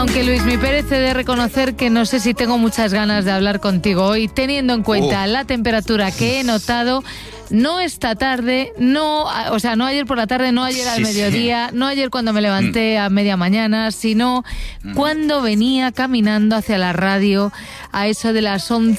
Aunque Luis Mi Pérez, he de reconocer que no sé si tengo muchas ganas de hablar contigo hoy, teniendo en cuenta la temperatura que he notado. No esta tarde, no ayer por la tarde, no ayer al mediodía, no ayer cuando me levanté a media mañana, sino cuando venía caminando hacia la radio a eso de las 11